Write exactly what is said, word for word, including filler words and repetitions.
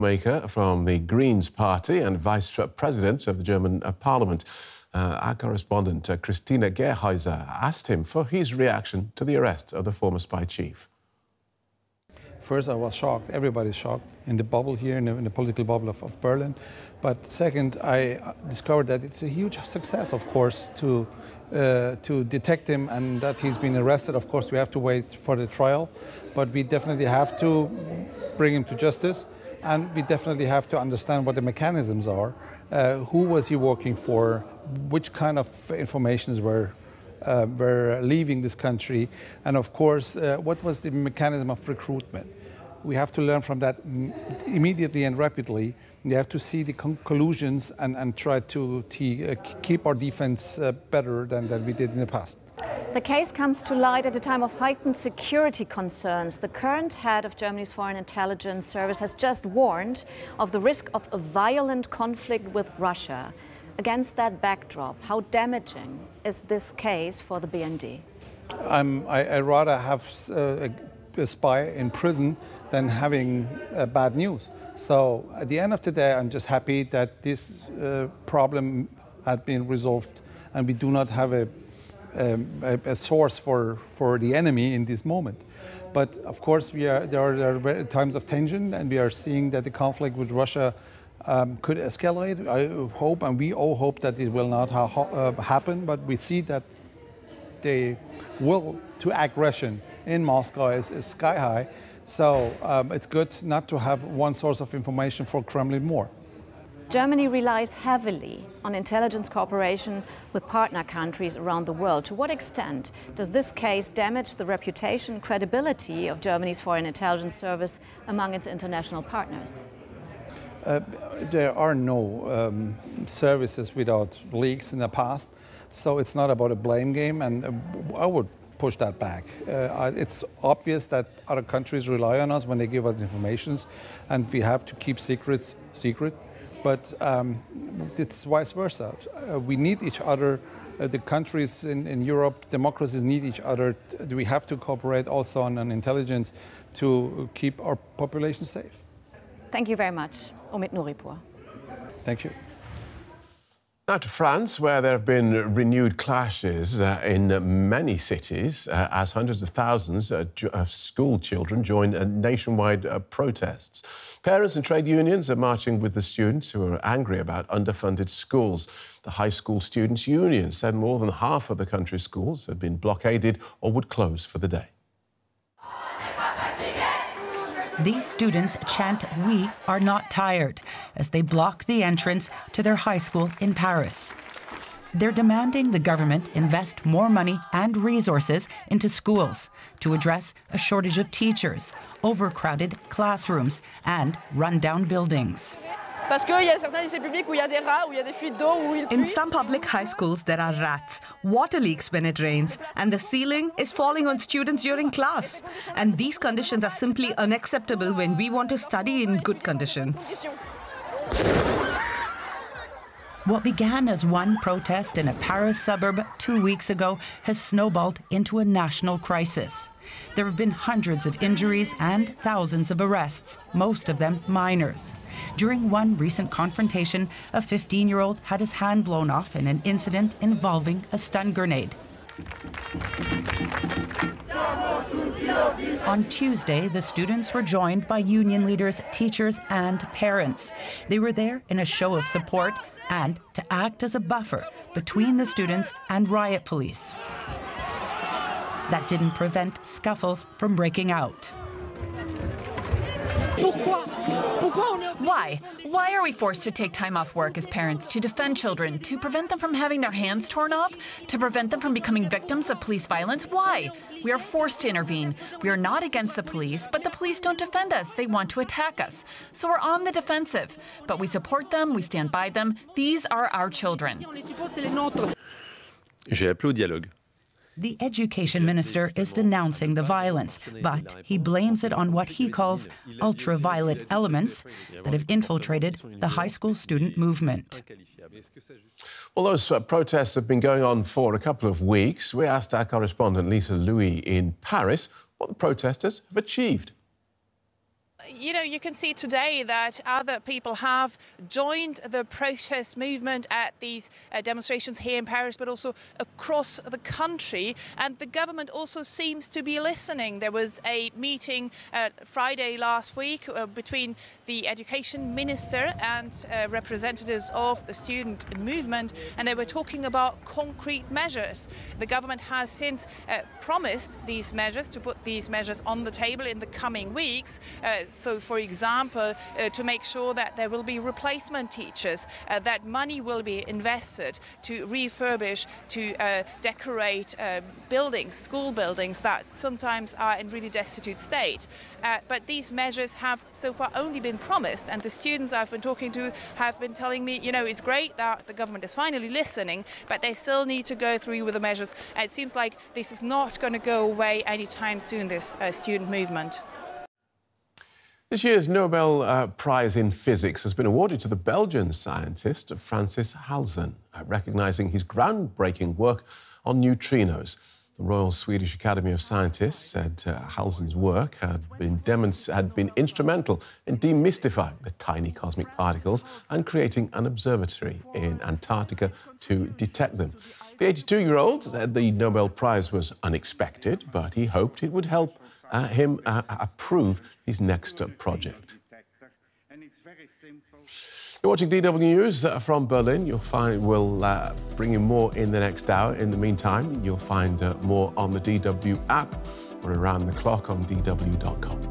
Maker from the Greens Party and Vice President of the German uh, Parliament. Uh, our correspondent, uh, Christina Gerhäuser, asked him for his reaction to the arrest of the former spy chief. First, I was shocked. Everybody's shocked in the bubble here, in the, in the political bubble of, of Berlin. But second, I discovered that it's a huge success, of course, to uh, to detect him and that he's been arrested. Of course, we have to wait for the trial, but we definitely have to bring him to justice. And we definitely have to understand what the mechanisms are. Uh, who was he working for? Which kind of informations were uh, were leaving this country? And of course, uh, what was the mechanism of recruitment? We have to learn from that immediately and rapidly. We have to see the conclusions and, and try to, to uh, keep our defense uh, better than, than we did in the past. The case comes to light at a time of heightened security concerns. The current head of Germany's Foreign Intelligence Service has just warned of the risk of a violent conflict with Russia. Against that backdrop, how damaging is this case for the B N D? I'm, I, I'd rather have uh, a, a spy in prison than having uh, bad news. So at the end of the day, I'm just happy that this uh, problem has been resolved and we do not have a Um, a, a source for, for the enemy in this moment. But of course, we are, there, are, there are times of tension, and we are seeing that the conflict with Russia um, could escalate. I hope, and we all hope that it will not ha uh, happen, but we see that the will to aggression in Moscow is, is sky high. So um, it's good not to have one source of information for Kremlin more. Germany relies heavily on intelligence cooperation with partner countries around the world. To what extent does this case damage the reputation and credibility of Germany's Foreign Intelligence Service among its international partners? Uh, there are no um, services without leaks in the past, so it's not about a blame game, and uh, I would push that back. Uh, it's obvious that other countries rely on us when they give us information, and we have to keep secrets secret. But um, it's vice versa. Uh, we need each other. Uh, the countries in, in Europe, democracies need each other. We have to cooperate also on, on intelligence to keep our population safe. Thank you very much, Omid Nouripour. Thank you. Now to France, where there have been renewed clashes uh, in many cities uh, as hundreds of thousands uh, of school children join uh, nationwide uh, protests. Parents and trade unions are marching with the students who are angry about underfunded schools. The High School Students' Union said more than half of the country's schools had been blockaded or would close for the day. These students chant, "We are not tired," as they block the entrance to their high school in Paris. They're demanding the government invest more money and resources into schools to address a shortage of teachers, overcrowded classrooms, and run-down buildings. In some public high schools, there are rats, water leaks when it rains, and the ceiling is falling on students during class. And these conditions are simply unacceptable when we want to study in good conditions. What began as one protest in a Paris suburb two weeks ago has snowballed into a national crisis. There have been hundreds of injuries and thousands of arrests, most of them minors. During one recent confrontation, a fifteen-year-old had his hand blown off in an incident involving a stun grenade. On Tuesday, the students were joined by union leaders, teachers, and parents. They were there in a show of support and to act as a buffer between the students and riot police. That didn't prevent scuffles from breaking out. Why? Why are we forced to take time off work as parents to defend children, to prevent them from having their hands torn off, to prevent them from becoming victims of police violence? Why? We are forced to intervene. We are not against the police, but the police don't defend us. They want to attack us. So we're on the defensive. But we support them, we stand by them. These are our children. J'ai appelé au dialogue. The education minister is denouncing the violence, but he blames it on what he calls ultraviolet elements that have infiltrated the high school student movement. Well, those uh, protests have been going on for a couple of weeks. We asked our correspondent Lisa Louis in Paris what the protesters have achieved. you know, you can see today that other people have joined the protest movement at these uh, demonstrations here in Paris, but also across the country. And the government also seems to be listening. There was a meeting uh, Friday last week uh, between the education minister and uh, representatives of the student movement, and they were talking about concrete measures. The government has since uh, promised these measures, to put these measures on the table in the coming weeks. Uh, so, for example, uh, to make sure that there will be replacement teachers, uh, that money will be invested to refurbish, to uh, decorate uh, buildings, school buildings that sometimes are in really destitute state. Uh, but these measures have so far only been promised, and the students I've been talking to have been telling me, you know, it's great that the government is finally listening, but they still need to go through with the measures. And it seems like this is not going to go away anytime soon, this uh, student movement. This year's Nobel uh, Prize in Physics has been awarded to the Belgian scientist Francis Halzen, uh, recognising his groundbreaking work on neutrinos. The Royal Swedish Academy of Scientists said uh, Halzen's work had been, demonst- had been instrumental in demystifying the tiny cosmic particles and creating an observatory in Antarctica to detect them. The eighty-two-year-old said the Nobel Prize was unexpected, but he hoped it would help uh, him uh, approve his next uh, project. You're watching D W News from Berlin. You'll find we'll uh, bring you more in the next hour. In the meantime, you'll find uh, more on the D W app or around the clock on D W dot com.